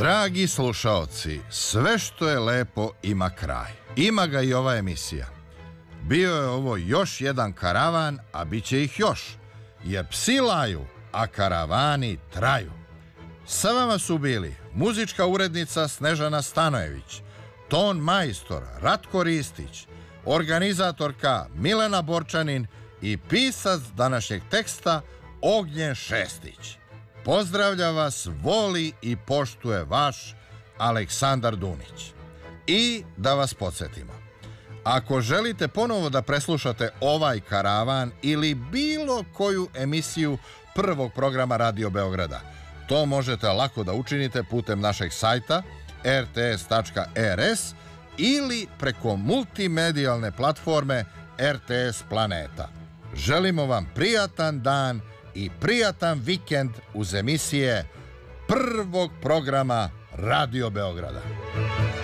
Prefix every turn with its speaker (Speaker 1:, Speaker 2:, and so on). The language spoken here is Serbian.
Speaker 1: Dragi slušaoci, sve što je lepo ima kraj. Ima ga i ova emisija. Bio je ovo još jedan karavan, a bit će ih još. Jer psi laju, a karavani traju. Sa vama su bili muzička urednica Snežana Stanojević, ton majstor Ratko Ristić, organizatorka Milena Borčanin i pisac današnjeg teksta Ognjen Šestić. Pozdravlja vas, voli i poštuje vaš Aleksandar Dunić. I da vas podsjetimo, ako želite ponovo da preslušate ovaj karavan ili bilo koju emisiju prvog programa Radio Beograda, to možete lako da učinite putem našeg sajta rts.rs ili preko multimedijalne platforme RTS Planeta. Želimo vam prijatan dan i prijatan vikend uz emisije prvog programa Radio Beograda.